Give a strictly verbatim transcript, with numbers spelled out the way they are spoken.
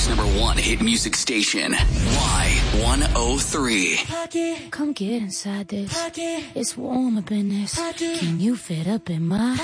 York's number one hit music station, Y one oh three. Come get inside this. It's warm up in this. Can you fit up in my